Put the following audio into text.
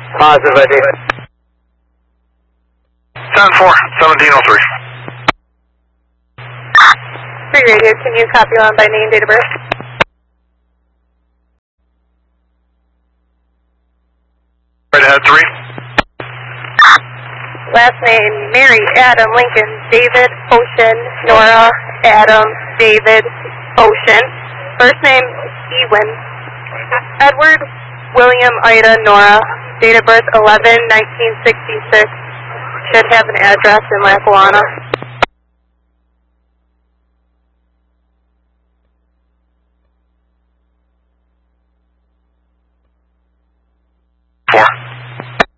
Positive ID. 10-4, 1703. Free radio, can you copy on by name, date of birth? Right ahead, 3. Last name, Mary, Adam, Lincoln, David, Ocean, Nora, Adam, David, Ocean. First name, Ewan. Edward, William, Ida, Nora. Date of birth, 11-1966. Should have an address in Lackawanna.